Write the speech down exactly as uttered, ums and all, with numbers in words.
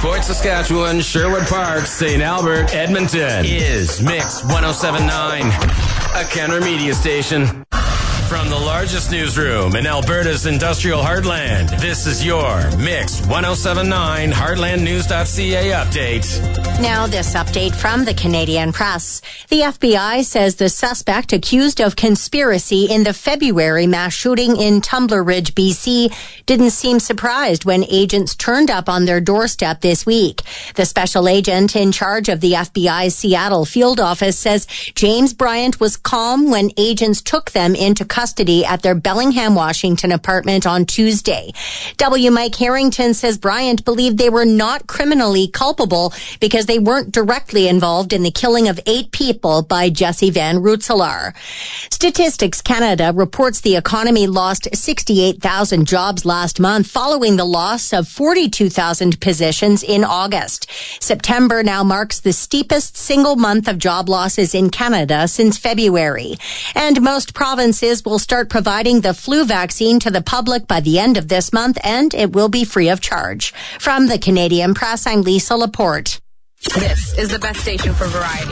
Fort Saskatchewan, Sherwood Park, Saint Albert, Edmonton is Mix one oh seven point nine, a Kenner media station. From the largest newsroom in Alberta's industrial heartland, this is your Mix one oh seven point nine heartland news dot c a update. Now this update from the Canadian Press. The F B I says the suspect accused of conspiracy in the February mass shooting in Tumbler Ridge, B C, didn't seem surprised when agents turned up on their doorstep this week. The special agent in charge of the F B I's Seattle field office says James Bryant was calm when agents took them into custody custody at their Bellingham, Washington apartment on Tuesday. W. Mike Harrington says Bryant believed they were not criminally culpable because they weren't directly involved in the killing of eight people by Jesse Van Rootselaar. Statistics Canada reports the economy lost sixty-eight thousand jobs last month following the loss of forty-two thousand positions in August. September now marks the steepest single month of job losses in Canada since February. And most provinces will start providing the flu vaccine to the public by the end of this month, and it will be free of charge. From the Canadian Press, I'm Lisa Laporte. This is the best station for variety.